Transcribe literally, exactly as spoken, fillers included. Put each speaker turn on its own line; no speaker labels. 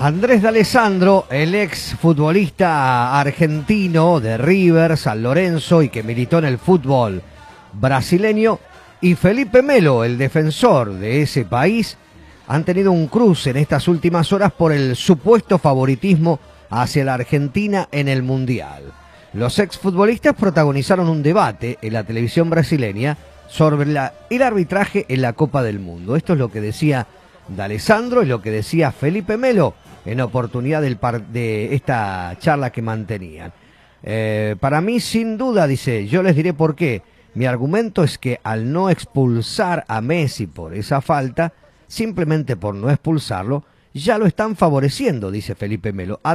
Andrés D'Alessandro, el ex futbolista argentino de River, San Lorenzo y que militó en el fútbol brasileño, y Felipe Melo, el defensor de ese país, han tenido un cruce en estas últimas horas por el supuesto favoritismo hacia la Argentina en el Mundial. Los exfutbolistas protagonizaron un debate en la televisión brasileña sobre la, el arbitraje en la Copa del Mundo. Esto es lo que decía D'Alessandro y lo que decía Felipe Melo en oportunidad del par de esta charla que mantenían. Eh, para mí, sin duda, dice, yo les diré por qué. Mi argumento es que al no expulsar a Messi por esa falta, simplemente por no expulsarlo, ya lo están favoreciendo, dice Felipe Melo.